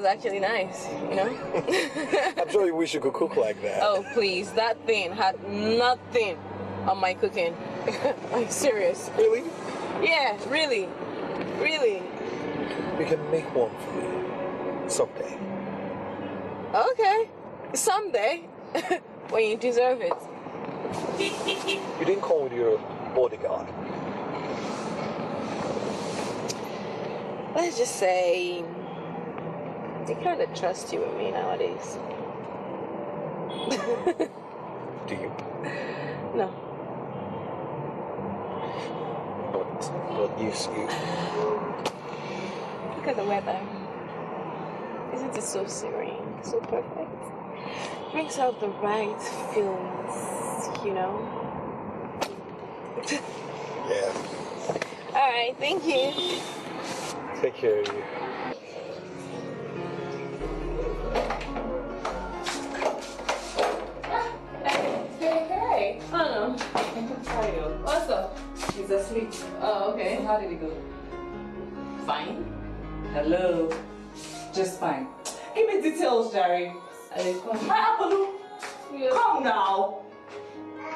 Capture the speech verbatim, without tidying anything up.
was actually nice, you know? I'm sure you wish you could cook like that. Oh, please. That thing had nothing on my cooking. I'm serious. Really? Yeah, really. Really. We can make one for you. Someday. Okay. Someday. When you deserve it. You didn't come with your bodyguard. Let's just say they kind of trust you with me nowadays. Do you? No. But, but you see. Look at the weather. Isn't it so serene, so perfect? Brings out the right feelings, you know? Yeah. All right, thank you. Take care of you. Hey, hey. Oh, no. Tayo. What's up? He's asleep. Oh, okay. So how did it go? Fine. Hello. Just fine. Give me details, Jerry. I did come. Hi, Apollo. Yeah. Come now.